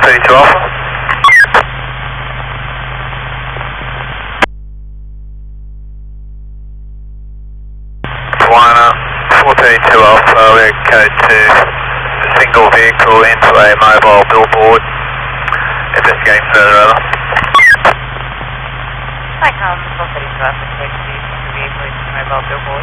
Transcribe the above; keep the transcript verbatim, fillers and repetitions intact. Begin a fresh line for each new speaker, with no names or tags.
thirty-two Alpha. One, four thirty-two Alpha, we're code to a single vehicle into a mobile billboard. Investigating further, over.
Hi, Tom, four thirty-two Alpha, code to a vehicle into a mobile billboard.